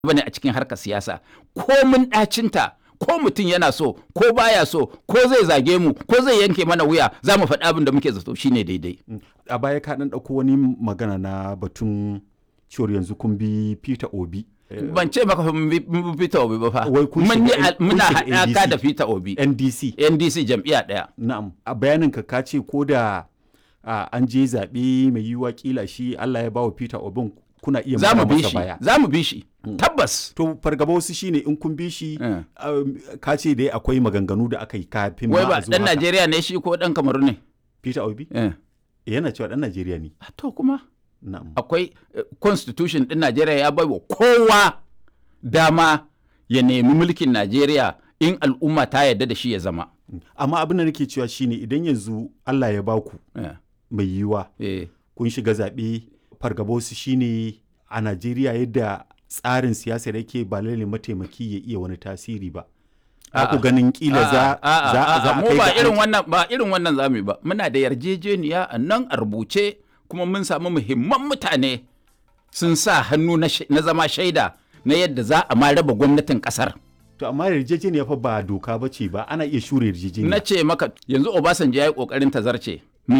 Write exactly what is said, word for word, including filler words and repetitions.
bane a cikin harkar siyasa. Ko mun ɗacinta, ko mutum yana so, ko baya so, ko zai zage mu, ko zai yanke mana wuya, za mu faɗi abin da muke zato shine daidai. A baya ka ɗan ɗauko wani magana na batun cewar yanzu kun bi Peter Obi. Ban ce maka mun bi Peter Obi ba fa. Muna muna haɗaka da Peter Obi. N D C. N D C jam'iyya ɗaya. Na'am. A bayaninka ka ce ko da an je zaɓe mai yiwuwa kila shi Allah ya ba wa Peter Obi kuna iya mara masa baya. Za mu bi shi. Tabbas. To fargaba wasu shine in kun bi shi ka ce dai akwai maganganu da aka yi kafin ma a zuwa. Wai ba ɗan Najeriya ne shi ko ɗan Kamaru ne? Peter Obi? Yana cewa ɗan Najeriya ne. To kuma. Na'am. Akwai constitution ɗin Najeriya ya bai wa kowa dama ya nemi mulkin Najeriya in al'umma ta yarda da shi ya zama. Amma abin da nake cewa shine idan yanzu Allah ya baku mai yiwuwa kun shiga zaɓe fargaba su shine a Najeriya yadda tsarin siyasar yake ba lalle mataimaki ya iya wani tasiri ba. Aku ganin kila za a kai ba irin wannan ba irin wannan zamu ba. Muna da yarjejeniya a nan a rubuce kuma mun samu muhimman mutane sun sa hannu na zama shaida na yadda za a ma raba gwamnatin kasar. To amma yarjejeniya fa ba doka bace ba ana iya shure yarjejeniya. Na ce maka yanzu Obasanjo ya yi kokarin tazarce.